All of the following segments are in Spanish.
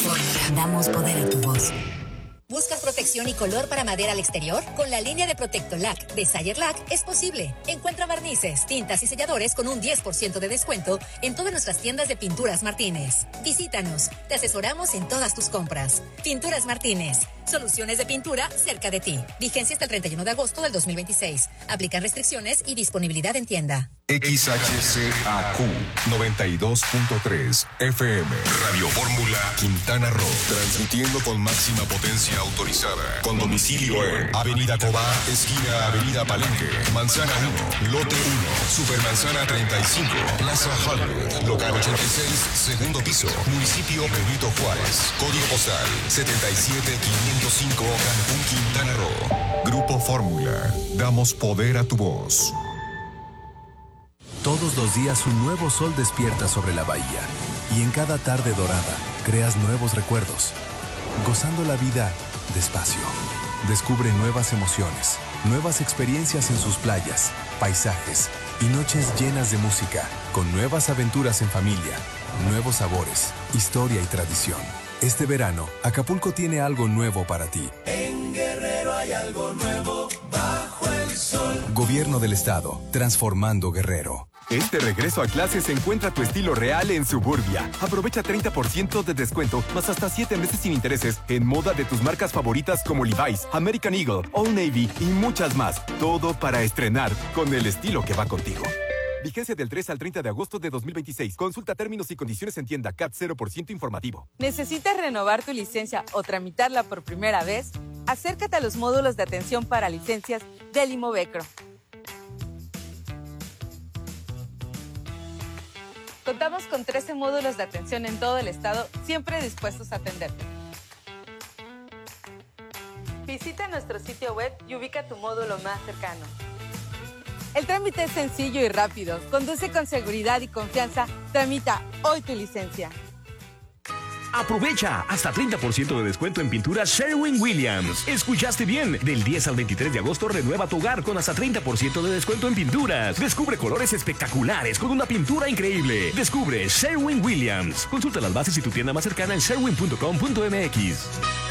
Fórmula. Damos poder a tu voz. ¿Buscas protección y color para madera al exterior? Con la línea de Protectolac de Sayer Lac es posible. Encuentra barnices, tintas y selladores con un 10% de descuento en todas nuestras tiendas de Pinturas Martínez. Visítanos, te asesoramos en todas tus compras. Pinturas Martínez, soluciones de pintura cerca de ti. Vigencia hasta el 31 de agosto del 2026. Aplican restricciones y disponibilidad en tienda. XHCAQ 92.3 FM Radio Fórmula Quintana Roo, transmitiendo con máxima potencia autorizada, con domicilio en Avenida Cobá, esquina Avenida Palenque, Manzana 1, Lote 1, Supermanzana 35, Plaza Hollywood, local 86, segundo piso, municipio Benito Juárez, código postal 77505, Cancún, Quintana Roo. Grupo Fórmula, damos poder a tu voz. Todos los días un nuevo sol despierta sobre la bahía y en cada tarde dorada creas nuevos recuerdos, gozando la vida despacio. Descubre nuevas emociones, nuevas experiencias en sus playas, paisajes y noches llenas de música, con nuevas aventuras en familia, nuevos sabores, historia y tradición. Este verano, Acapulco tiene algo nuevo para ti. En Guerrero hay algo nuevo bajo el sol. Gobierno del Estado, transformando Guerrero. Este regreso a clases encuentra tu estilo real en Suburbia. Aprovecha 30% de descuento, más hasta 7 meses sin intereses, en moda de tus marcas favoritas como Levi's, American Eagle, Old Navy y muchas más. Todo para estrenar con el estilo que va contigo. Vigencia del 3 al 30 de agosto de 2026. Consulta términos y condiciones en tienda. CAT 0% informativo. ¿Necesitas renovar tu licencia o tramitarla por primera vez? Acércate a los módulos de atención para licencias del Imovecro. Contamos con 13 módulos de atención en todo el estado, siempre dispuestos a atenderte. Visita nuestro sitio web y ubica tu módulo más cercano. El trámite es sencillo y rápido. Conduce con seguridad y confianza. Tramita hoy tu licencia. Aprovecha hasta 30% de descuento en pinturas Sherwin-Williams. Escuchaste bien. Del 10 al 23 de agosto renueva tu hogar con hasta 30% de descuento en pinturas. Descubre colores espectaculares con una pintura increíble. Descubre Sherwin-Williams. Consulta las bases y tu tienda más cercana en sherwin.com.mx.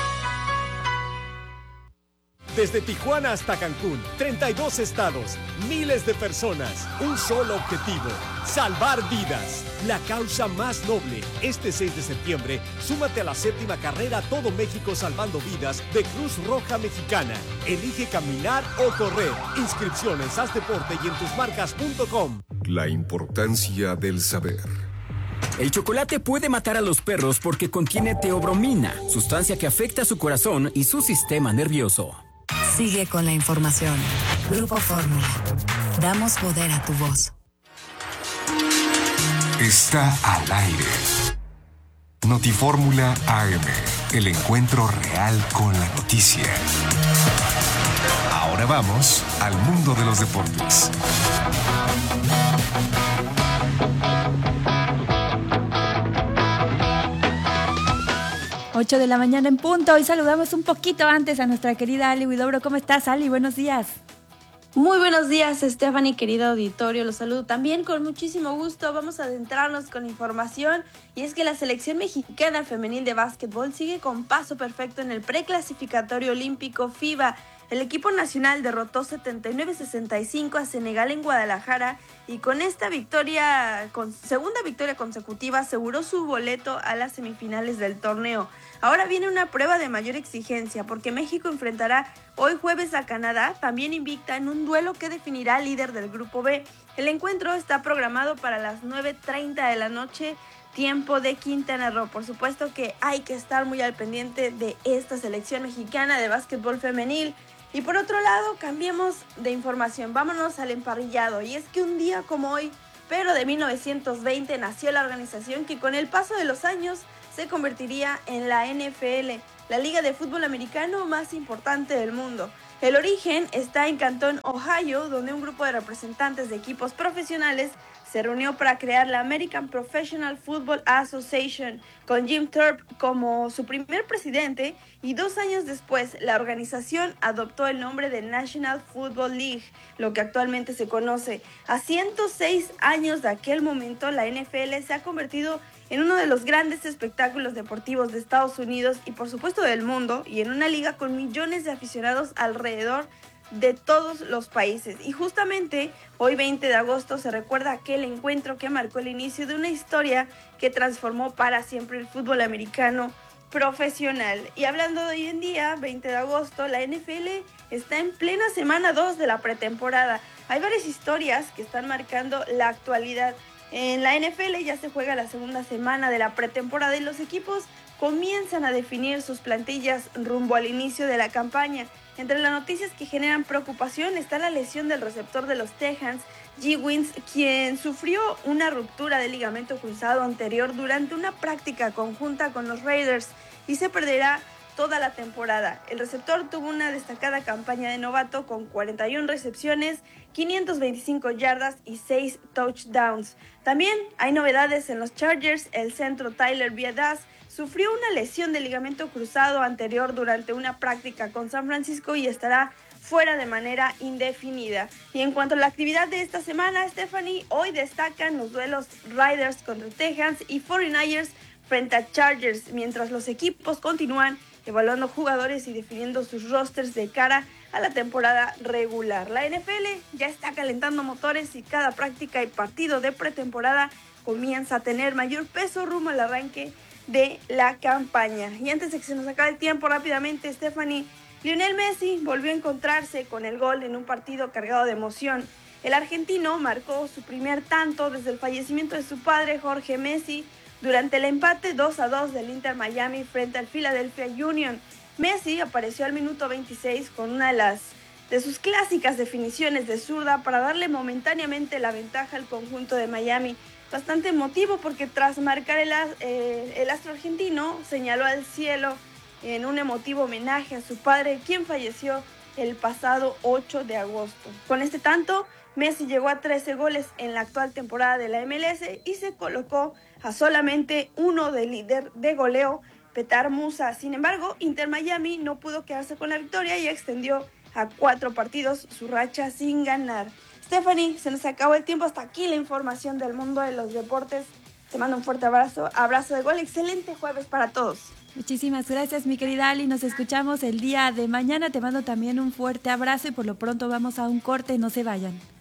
Desde Tijuana hasta Cancún, 32 estados, miles de personas, un solo objetivo, salvar vidas. La causa más noble. Este 6 de septiembre, súmate a la 7ª carrera Todo México Salvando Vidas de Cruz Roja Mexicana. Elige caminar o correr. Inscripciones, haz deporte y en tusmarcas.com. La importancia del saber. El chocolate puede matar a los perros porque contiene teobromina, sustancia que afecta su corazón y su sistema nervioso. Sigue con la información. Grupo Fórmula. Damos poder a tu voz. Está al aire. Notifórmula AM. El encuentro real con la noticia. Ahora vamos al mundo de los deportes. 8 de la mañana en punto. Hoy saludamos un poquito antes a nuestra querida Ali Huidobro. ¿Cómo estás, Ali? Buenos días. Muy buenos días, Stephanie, querido auditorio. Los saludo también con muchísimo gusto. Vamos a adentrarnos con información. Y es que la selección mexicana femenil de básquetbol sigue con paso perfecto en el preclasificatorio olímpico FIBA. El equipo nacional derrotó 79-65 a Senegal en Guadalajara y con esta victoria, segunda victoria consecutiva, aseguró su boleto a las semifinales del torneo. Ahora viene una prueba de mayor exigencia porque México enfrentará hoy jueves a Canadá, también invicta, en un duelo que definirá al líder del grupo B. El encuentro está programado para las 9:30 de la noche, tiempo de Quintana Roo. Por supuesto que hay que estar muy al pendiente de esta selección mexicana de básquetbol femenil. Y por otro lado, cambiemos de información, vámonos al emparrillado. Y es que un día como hoy, pero de 1920, nació la organización que con el paso de los años se convertiría en la NFL, la liga de fútbol americano más importante del mundo. El origen está en Canton, Ohio, donde un grupo de representantes de equipos profesionales se reunió para crear la American Professional Football Association, con Jim Thorpe como su primer presidente, y 2 años después la organización adoptó el nombre de National Football League, lo que actualmente se conoce. A 106 años de aquel momento, la NFL se ha convertido en uno de los grandes espectáculos deportivos de Estados Unidos y por supuesto del mundo, y en una liga con millones de aficionados alrededor de todos los países. Y justamente hoy 20 de agosto se recuerda aquel encuentro que marcó el inicio de una historia que transformó para siempre el fútbol americano profesional. Y hablando de hoy en día, 20 de agosto, la NFL está en plena semana 2 de la pretemporada. Hay varias historias que están marcando la actualidad. En la NFL ya se juega la segunda semana de la pretemporada y los equipos comienzan a definir sus plantillas rumbo al inicio de la campaña. Entre las noticias que generan preocupación está la lesión del receptor de los Texans, G. Wins, quien sufrió una ruptura del ligamento cruzado anterior durante una práctica conjunta con los Raiders y se perderá toda la temporada. El receptor tuvo una destacada campaña de novato con 41 recepciones, 525 yardas y 6 touchdowns. También hay novedades en los Chargers. El centro Tyler Biadasz sufrió una lesión de ligamento cruzado anterior durante una práctica con San Francisco y estará fuera de manera indefinida. Y en cuanto a la actividad de esta semana, Stephanie, hoy destacan los duelos Raiders contra Texans y 49ers frente a Chargers, mientras los equipos continúan evaluando jugadores y definiendo sus rosters de cara a la temporada regular. La NFL ya está calentando motores y cada práctica y partido de pretemporada comienza a tener mayor peso rumbo al arranque de la campaña. Y antes de que se nos acabe el tiempo, rápidamente, Stephanie, Lionel Messi volvió a encontrarse con el gol en un partido cargado de emoción. El argentino marcó su primer tanto desde el fallecimiento de su padre, Jorge Messi, durante el empate 2-2 del Inter Miami frente al Philadelphia Union. Messi apareció al minuto 26 con una de sus clásicas definiciones de zurda para darle momentáneamente la ventaja al conjunto de Miami. Bastante emotivo porque tras marcar el astro argentino señaló al cielo en un emotivo homenaje a su padre, quien falleció el pasado 8 de agosto. Con este tanto, Messi llegó a 13 goles en la actual temporada de la MLS y se colocó a solamente uno del líder de goleo, Petar Musa. Sin embargo, Inter Miami no pudo quedarse con la victoria y extendió a 4 partidos su racha sin ganar. Stephanie, se nos acabó el tiempo. Hasta aquí la información del mundo de los deportes. Te mando un fuerte abrazo de gol. Excelente jueves para todos. Muchísimas gracias, mi querida Ali. Nos escuchamos el día de mañana. Te mando también un fuerte abrazo y por lo pronto vamos a un corte. No se vayan.